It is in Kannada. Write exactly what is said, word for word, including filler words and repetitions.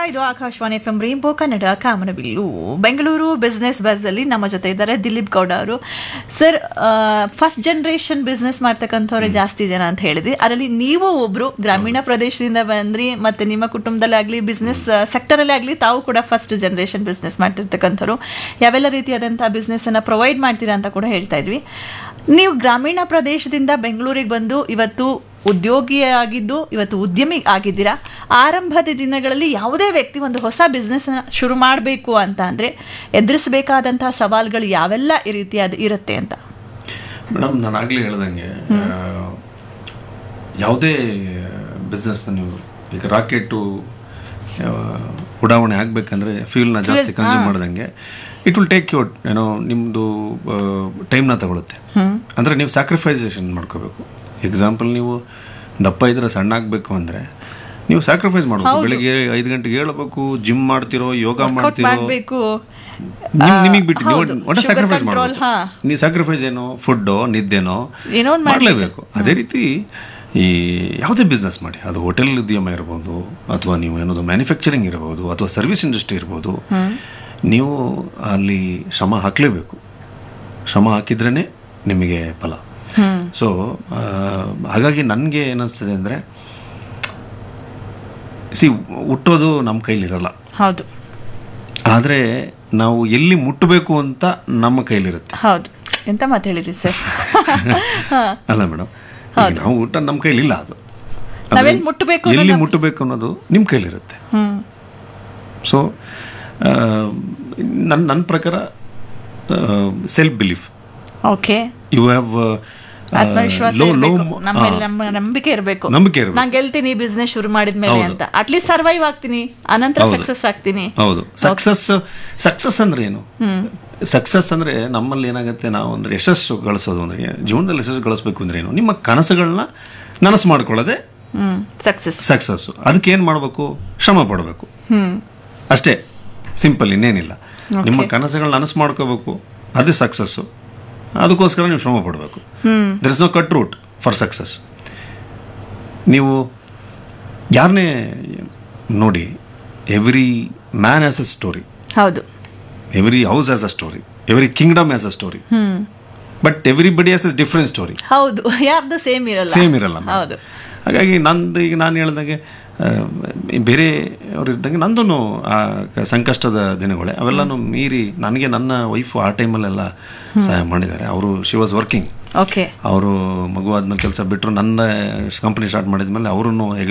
ಇದು Akashvani F M rainbow Kannada ಕಾಮನಬಿಲ್ಲು ಬೆಂಗಳೂರು ಬಿಸ್ನೆಸ್ ಬಸ್ ಅಲ್ಲಿ ನಮ್ಮ ಜೊತೆ ಇದ್ದಾರೆ ದಿಲೀಪ್ ಗೌಡ ಅವರು. ಸರ್, ಫಸ್ಟ್ ಜನರೇಷನ್ ಬಿಸ್ನೆಸ್ ಮಾಡ್ತಕ್ಕಂಥವ್ರೆ ಜಾಸ್ತಿ ಜನ ಅಂತ ಹೇಳಿದ್ರಿ. ಅದರಲ್ಲಿ ನೀವು ಒಬ್ರು ಗ್ರಾಮೀಣ ಪ್ರದೇಶದಿಂದ ಬಂದ್ರಿ, ಮತ್ತೆ ನಿಮ್ಮ ಕುಟುಂಬದಲ್ಲಿ ಆಗಲಿ ಬಿಸ್ನೆಸ್ ಸೆಕ್ಟರ್ ಅಲ್ಲಿ ಆಗಲಿ ತಾವು ಕೂಡ ಫಸ್ಟ್ ಜನರೇಷನ್ ಬಿಸ್ನೆಸ್ ಮಾಡ್ತಿರ್ತಕ್ಕಂಥವ್ರು. ಯಾವೆಲ್ಲ ರೀತಿಯಾದಂತಹ ಬಿಸ್ನೆಸ್ ಅನ್ನ ಪ್ರೊವೈಡ್ ಮಾಡ್ತೀರಾ ಅಂತ ಕೂಡ ಹೇಳ್ತಾ ಇದ್ವಿ. ನೀವು ಗ್ರಾಮೀಣ ಪ್ರದೇಶದಿಂದ ಬೆಂಗಳೂರಿಗೆ ಬಂದು ಇವತ್ತು ಉದ್ಯೋಗಿಯಾಗಿದ್ದು ಇವತ್ತು ಉದ್ಯಮಿ ಆಗಿದ್ದೀರಾ. ಆರಂಭದ ದಿನಗಳಲ್ಲಿ ಯಾವುದೇ ವ್ಯಕ್ತಿ ಒಂದು ಹೊಸ ಬಿಸ್ನೆಸ್ ಶುರು ಮಾಡಬೇಕು ಅಂತ ಅಂದರೆ ಎದುರಿಸಬೇಕಾದಂತಹ ಸವಾಲುಗಳು ಯಾವೆಲ್ಲ ಈ ರೀತಿಯಾದ ಇರುತ್ತೆ ಅಂತ? ಮೇಡಮ್, ನಾನು ಆಗಲೇ ಹೇಳ್ದಂಗೆ ಯಾವುದೇ ಬಿಸ್ನೆಸ್ ನೀವು ಈಗ ರಾಕೆಟು ಉಡಾವಣೆ ಆಗಬೇಕಂದ್ರೆ ಫ್ಯೂಲ್ನ ಜಾಸ್ತಿ ಕನ್ಸ್ಯೂಮ್ ಮಾಡ್ದಂಗೆ ಇಟ್ ವಿಲ್ ಟೇಕ್ ಯುವರ್ ಏನೋ ನಿಮ್ಮದು ಟೈಮ್ನ ತಗೊಳುತ್ತೆ. ಅಂದರೆ ನೀವು ಸ್ಯಾಕ್ರಿಫೈಸೇಷನ್ ಮಾಡ್ಕೋಬೇಕು. ಎಕ್ಸಾಂಪಲ್, ನೀವು ದಪ್ಪ ಇದ್ರೆ ಸಣ್ಣ ಆಗಬೇಕು ಅಂದರೆ ನೀವು ಸ್ಯಾಕ್ರಿಫೈಸ್ ಮಾಡಬೇಕು. ಬೆಳಿಗ್ಗೆ ಐದು ಗಂಟೆಗೆ ಹೇಳಬೇಕು, ಜಿಮ್ ಮಾಡ್ತಿರೋ, ಯೋಗ ಮಾಡ್ತಿರೋ, ನಿಮಗೆ ಬಿಟ್ಟು ನೀವು ಒಟ್ಟು ಸ್ಯಾಕ್ರಿಫೈಸ್ ಮಾಡಬೇಕು. ನೀವು ಸ್ಯಾಕ್ರಿಫೈಸ್ ಏನೋ ಫುಡ್ಡೋ ನಿದ್ದೆನೋ ಮಾಡಲೇಬೇಕು. ಅದೇ ರೀತಿ ಈ ಯಾವುದೇ ಬಿಸ್ನೆಸ್ ಮಾಡಿ, ಅದು ಹೋಟೆಲ್ ಉದ್ಯಮ ಇರ್ಬೋದು, ಅಥವಾ ನೀವು ಏನೋದು ಮ್ಯಾನುಫ್ಯಾಕ್ಚರಿಂಗ್ ಇರ್ಬೋದು, ಅಥವಾ ಸರ್ವಿಸ್ ಇಂಡಸ್ಟ್ರಿ ಇರ್ಬೋದು, ನೀವು ಅಲ್ಲಿ ಶ್ರಮ ಹಾಕಲೇಬೇಕು. ಶ್ರಮ ಹಾಕಿದ್ರೇ ನಿಮಗೆ ಫಲ. ಸೊ ಹಾಗಾಗಿ ನನಗೆ ಏನಿಸ್ತದೆ ಅಂದರೆ, ಸಿ ಹುಟ್ಟೋದು ನಮ್ಮ ಕೈಲಿರಲ್ಲ. ಹೌದು. ಆದರೆ ನಾವು ಎಲ್ಲಿ ಮುಟ್ಟಬೇಕು ಅಂತ ನಮ್ಮ ಕೈಲಿರುತ್ತೆ. ಹೌದು. ಎಂತ ಮಾತು ಹೇಳಿದ್ರಿ ಸರ್? ಅಲ್ಲ ಮೇಡಮ್, ನಾವು ಊಟ ನಮ್ಮ ಕೈಲಿಲ್ಲ. ಅದು ಮುಟ್ಟಬೇಕು, ಎಲ್ಲಿ ಮುಟ್ಟಬೇಕು ಅನ್ನೋದು ನಿಮ್ಮ ಕೈಲಿರುತ್ತೆ. ಸೊ ನನ್ನ ನನ್ನ ಪ್ರಕಾರ self belief, okay, you have ಆತ್ಮವಿಶ್ವಾಸ, ನಂಬಿಕೆ ಇರಬೇಕು. ನಂಬಿಕೆ ಇರಬೇಕು. ನಾನು ಗೆಲ್ತೀನಿ ಬಿಸ್ನೆಸ್ ಶುರು ಮಾಡಿದ್ಮೇಲೆ ಅಂತ. ಅಟ್ಲೀಸ್ಟ್ ಸರ್ವೈವ್ ಆಗ್ತೀನಿ, ಅನಂತರ ಸಕ್ಸಸ್ ಆಗ್ತೀನಿ. ಹೌದು. ಸಕ್ಸಸ್ ಸಕ್ಸಸ್ ಅಂದ್ರೆ ಏನು? ಸಕ್ಸಸ್ ಅಂದ್ರೆ ನಮ್ಮಲ್ಲಿ ಏನಾಗುತ್ತೆ, ನಾವು ಅಂದ್ರೆ ಯಶಸ್ಸು ಗಳಿಸೋದು ಅಂದ್ರೆ, ಜೀವನದಲ್ಲಿ ಯಶಸ್ಸು ಗಳಿಸ್ಬೇಕು ಅಂದ್ರೆ ಏನು? ನಿಮ್ಮ ಕನಸುಗಳನ್ನ ನನಸು ಮಾಡ್ಕೊಳ್ಳೋದೆ ಸಕ್ಸಸ್. ಸಕ್ಸಸ್ಸು. ಅದಕ್ಕೆ ಏನು ಮಾಡಬೇಕು? ಶ್ರಮ ಪಡಬೇಕು ಅಷ್ಟೇ. ಸಿಂಪಲ್, ಇನ್ನೇನಿಲ್ಲ. ನಿಮ್ಮ ಕನಸುಗಳನ್ನ ನನಸು ಮಾಡ್ಕೋಬೇಕು, ಅದು ಸಕ್ಸಸ್ಸು. ಅದಕ್ಕೋಸ್ಕರ ನೀವು ಶ್ರಮ ಪಡಬೇಕು. There is no cut route for success. ನೀವು ಯಾರನ್ನೇ ನೋಡಿ, every man has a story. ಹೌದು. Every house has a story, every Kingdom has a story, but everybody has a different story. ಹೌದು, ಯಾರ್ದು ಸೇಮ್ ಇರಲ್ಲ. ಸೇಮ್ ಇರಲ್ಲ. ಹೌದು. ಹಾಗಾಗಿ ನಂದು ಈಗ ನಾನು ಹೇಳ್ದಂಗೆ ಬೇರೆ ಅವ್ರು ಇದ್ದಂಗೆ ನಂದೂ ಸಂಕಷ್ಟದ ದಿನಗಳೇ ಅವೆಲ್ಲನೂ ಮೀರಿ ನನಗೆ ನನ್ನ ವೈಫು ಆ ಟೈಮಲ್ಲೆಲ್ಲ ಸಹಾಯ ಮಾಡಿದ್ದಾರೆ. ಅವರು ಶಿ ವಾಸ್ ವರ್ಕಿಂಗ್. ಓಕೆ. ಅವರು ಮಗುವಾದ್ಮೇಲೆ ಕೆಲಸ ಬಿಟ್ಟರು, ನನ್ನ ಕಂಪ್ನಿ ಸ್ಟಾರ್ಟ್ ಮಾಡಿದ್ಮೇಲೆ ಅವರು